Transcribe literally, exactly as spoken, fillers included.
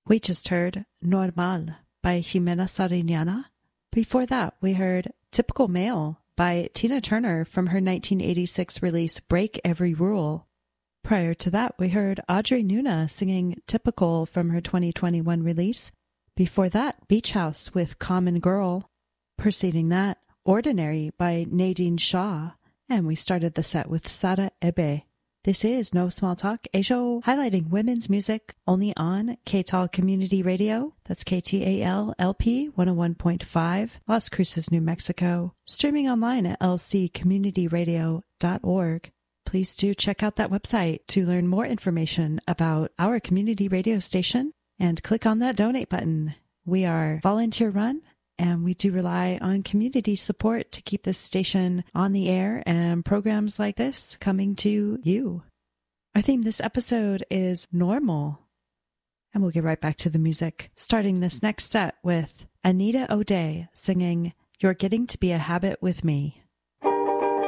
We just heard Normal by Jimena Sariñana. Before that, we heard Typical Male by Tina Turner from her nineteen eighty-six release Break Every Rule. Prior to that, we heard Audrey Nuna singing Typical from her twenty twenty-one release. Before that, Beach House with Common Girl. Preceding that, Ordinary by Nadine Shaw. And we started the set with Sara Ebe. This is No Small Talk, a show highlighting women's music only on K T A L Community Radio. That's K T A L L P one oh one point five, Las Cruces, New Mexico. Streaming online at l c community radio dot org. Please do check out that website to learn more information about our community radio station and click on that donate button. We are volunteer run, and we do rely on community support to keep this station on the air and programs like this coming to you. Our theme this episode is Normal. And we'll get right back to the music, starting this next set with Anita O'Day singing You're Getting to Be a Habit with Me.